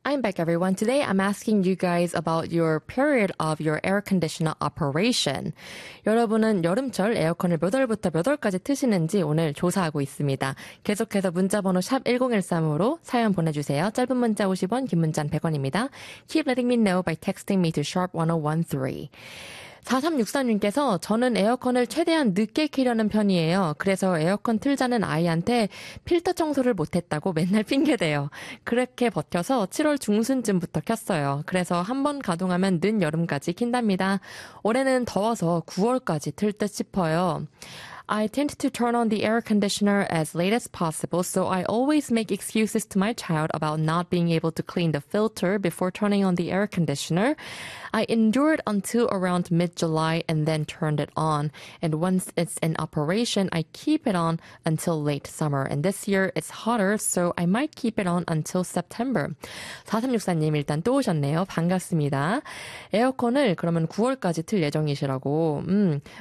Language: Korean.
I'm back, everyone. Today, I'm asking you guys about your period of your air conditioner operation. 여러분은 여름철 에어컨을 몇 월부터 몇 월까지 트시는지 오늘 조사하고 있습니다. 계속해서 문자번호 샵 1013으로 사연 보내주세요. 짧은 문자 50원, 긴 문자는 100원입니다. Keep letting me know by texting me to sharp 1013. 4364님께서 저는 에어컨을 최대한 늦게 켜려는 편이에요. 그래서 에어컨 틀자는 아이한테 필터 청소를 못했다고 맨날 핑계대요. 그렇게 버텨서 7월 중순쯤부터 켰어요. 그래서 한 번 가동하면 늦 여름까지 킨답니다. 올해는 더워서 9월까지 틀 듯 싶어요. I tend to turn on the air conditioner as late as possible, so I always make excuses to my child about not being able to clean the filter before turning on the air conditioner. I endured until around mid-July and then turned it on. And once it's in operation, I keep it on until late summer. And this year it's hotter, so I might keep it on until September. 4364님 일단 또 오셨네요. 반갑습니다. 에어컨을 그러면 9월까지 틀 예정이시라고.